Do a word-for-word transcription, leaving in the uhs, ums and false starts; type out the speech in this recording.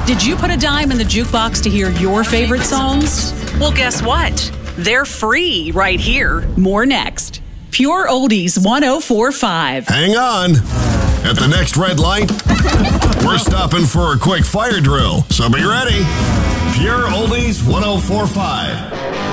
Did you put a dime in the jukebox to hear your favorite songs? Well, guess what? They're free right here. More next. Pure Oldies one oh four point five. Hang on. At the next red light, we're stopping for a quick fire drill. So be ready. Pure Oldies one oh four point five.